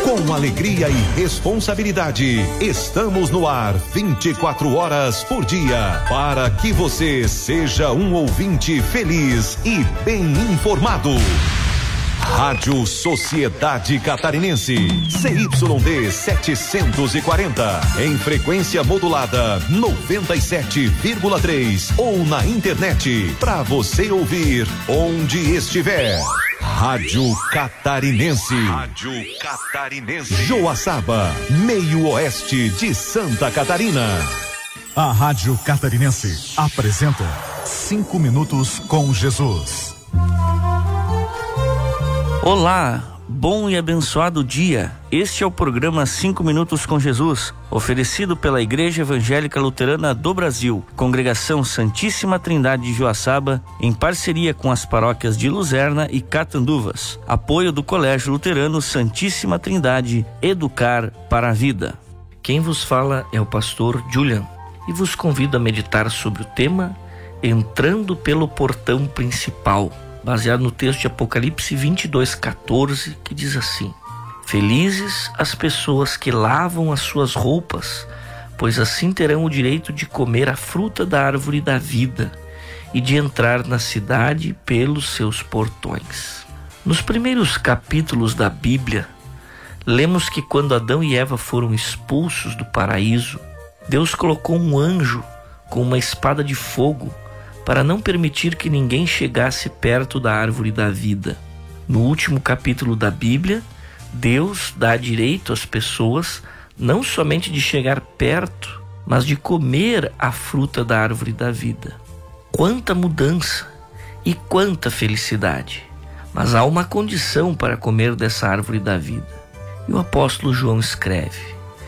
Com alegria e responsabilidade, estamos no ar 24 horas por dia, para que você seja um ouvinte feliz e bem informado. Rádio Sociedade Catarinense, CYD 740, em frequência modulada 97,3 ou na internet, para você ouvir onde estiver. Rádio Catarinense. Rádio Catarinense. Joaçaba, meio oeste de Santa Catarina. A Rádio Catarinense apresenta 5 minutos com Jesus. Olá, bom e abençoado dia. Este é o programa 5 Minutos com Jesus, oferecido pela Igreja Evangélica Luterana do Brasil, Congregação Santíssima Trindade de Joaçaba, em parceria com as paróquias de Luzerna e Catanduvas. Apoio do Colégio Luterano Santíssima Trindade, Educar para a Vida. Quem vos fala é o pastor Julian e vos convido a meditar sobre o tema Entrando pelo Portão Principal, baseado no texto de Apocalipse 22:14, que diz assim: Felizes as pessoas que lavam as suas roupas, pois assim terão o direito de comer a fruta da árvore da vida e de entrar na cidade pelos seus portões. Nos primeiros capítulos da Bíblia, lemos que quando Adão e Eva foram expulsos do paraíso, Deus colocou um anjo com uma espada de fogo para não permitir que ninguém chegasse perto da árvore da vida. No último capítulo da Bíblia, Deus dá direito às pessoas não somente de chegar perto, mas de comer a fruta da árvore da vida. Quanta mudança e quanta felicidade! Mas há uma condição para comer dessa árvore da vida. E o apóstolo João escreve: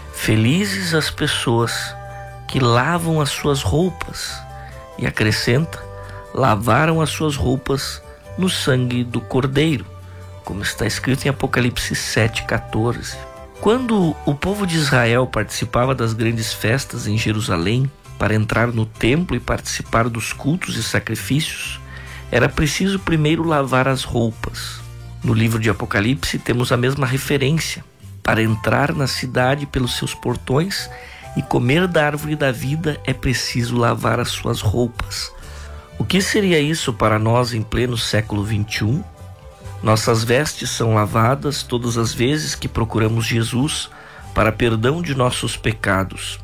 Felizes as pessoas que lavam as suas roupas. E acrescenta: lavaram as suas roupas no sangue do Cordeiro, como está escrito em Apocalipse 7:14. Quando o povo de Israel participava das grandes festas em Jerusalém, para entrar no templo e participar dos cultos e sacrifícios, era preciso primeiro lavar as roupas. No livro de Apocalipse temos a mesma referência. Para entrar na cidade pelos seus portões e comer da árvore da vida é preciso lavar as suas roupas. O que seria isso para nós em pleno século XXI? Nossas vestes são lavadas todas as vezes que procuramos Jesus para perdão de nossos pecados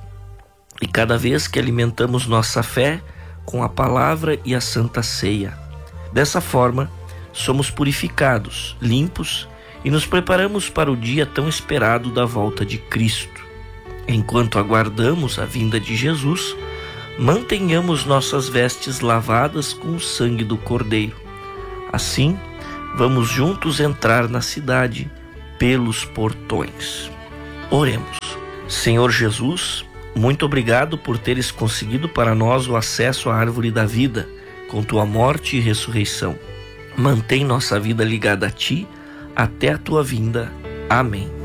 e cada vez que alimentamos nossa fé com a palavra e a Santa Ceia. Dessa forma, somos purificados, limpos e nos preparamos para o dia tão esperado da volta de Cristo. Enquanto aguardamos a vinda de Jesus, mantenhamos nossas vestes lavadas com o sangue do Cordeiro. Assim, vamos juntos entrar na cidade pelos portões. Oremos. Senhor Jesus, muito obrigado por teres conseguido para nós o acesso à árvore da vida, com tua morte e ressurreição. Mantém nossa vida ligada a ti até a tua vinda. Amém.